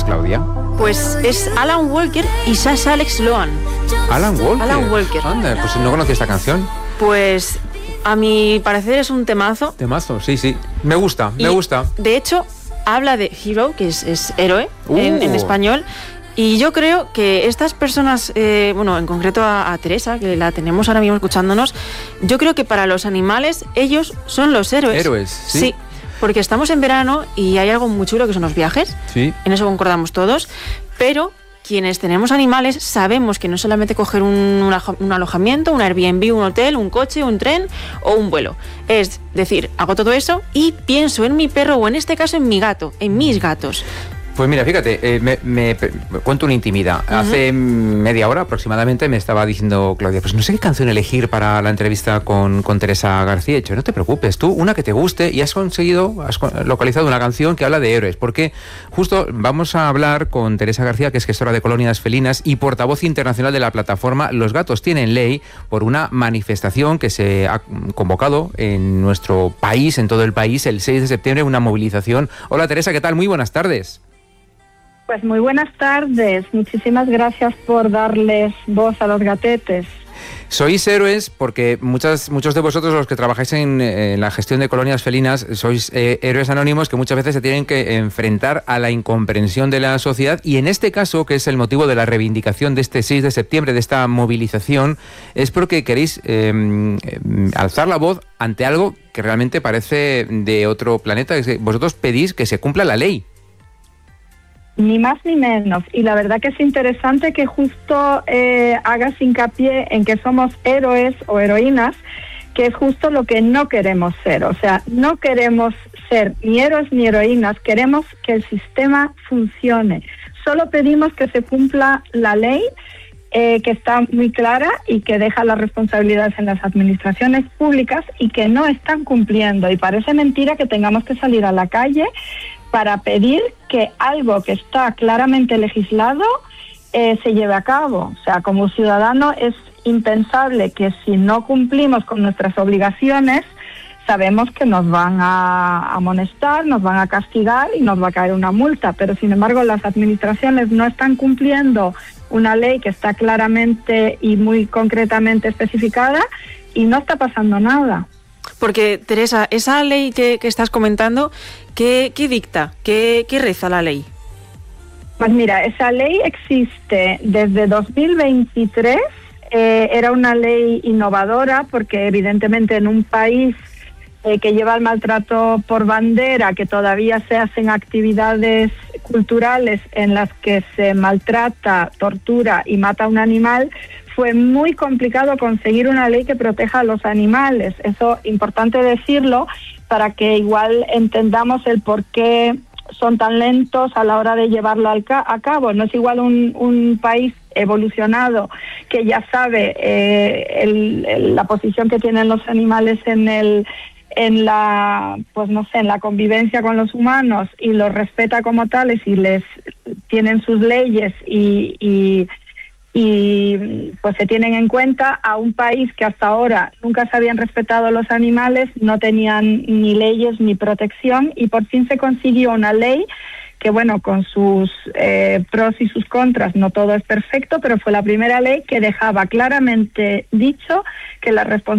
es, Claudia? Pues es Alan Walker y Sasha Alex Lohan. ¿Alan Walker? Alan Walker. Anda, pues no conocía esta canción. Pues a mi parecer es un temazo. Temazo, sí. Me gusta. De hecho, habla de hero, que es héroe en español. Y yo creo que estas personas, en concreto a Teresa, que la tenemos ahora mismo escuchándonos, yo creo que para los animales ellos son los héroes. Héroes, sí. Sí, porque estamos en verano y hay algo muy chulo que son los viajes. Sí. En eso concordamos todos. Pero quienes tenemos animales sabemos que no solamente coger un alojamiento, un Airbnb, un hotel, un coche, un tren o un vuelo. Es decir, hago todo eso y pienso en mi perro o en este caso en mi gato, en mis gatos. Pues mira, fíjate, me cuento una intimidad. Hace media hora aproximadamente me estaba diciendo Claudia, pues no sé qué canción elegir para la entrevista con Teresa García. He dicho, no te preocupes, tú una que te guste, y has localizado una canción que habla de héroes, porque justo vamos a hablar con Teresa García, que es gestora de colonias felinas y portavoz internacional de la plataforma Los Gatos Tienen Ley, por una manifestación que se ha convocado en nuestro país, en todo el país, el 6 de septiembre, una movilización. Hola Teresa, ¿qué tal? Muy buenas tardes. Pues muy buenas tardes, muchísimas gracias por darles voz a los gatetes. Sois héroes porque muchos de vosotros, los que trabajáis en la gestión de colonias felinas, sois héroes anónimos que muchas veces se tienen que enfrentar a la incomprensión de la sociedad, y en este caso, que es el motivo de la reivindicación de este 6 de septiembre, de esta movilización, es porque queréis alzar la voz ante algo que realmente parece de otro planeta. Vosotros pedís que se cumpla la ley. Ni más ni menos. Y la verdad que es interesante que justo hagas hincapié en que somos héroes o heroínas, que es justo lo que no queremos ser. O sea, no queremos ser ni héroes ni heroínas, queremos que el sistema funcione. Solo pedimos que se cumpla la ley, que está muy clara y que deja las responsabilidades en las administraciones públicas y que no están cumpliendo. Y parece mentira que tengamos que salir a la calle para pedir que algo que está claramente legislado se lleve a cabo. O sea, como ciudadano es impensable que si no cumplimos con nuestras obligaciones, sabemos que nos van a amonestar, nos van a castigar y nos va a caer una multa. Pero sin embargo las administraciones no están cumpliendo una ley que está claramente y muy concretamente especificada y no está pasando nada. Porque, Teresa, esa ley que estás comentando, ¿qué dicta? ¿Qué reza la ley? Pues mira, esa ley existe desde 2023. Era una ley innovadora porque evidentemente en un país que lleva el maltrato por bandera, que todavía se hacen actividades culturales en las que se maltrata, tortura y mata a un animal, fue muy complicado conseguir una ley que proteja a los animales. Eso es importante decirlo para que igual entendamos el por qué son tan lentos a la hora de llevarlo a cabo. No es igual un país evolucionado que ya sabe la posición que tienen los animales en la convivencia con los humanos y los respeta como tales y les tienen sus leyes y pues se tienen en cuenta, a un país que hasta ahora nunca se habían respetado los animales, no tenían ni leyes ni protección, y por fin se consiguió una ley que, bueno, con sus pros y sus contras, no todo es perfecto, pero fue la primera ley que dejaba claramente dicho que la responsabilidad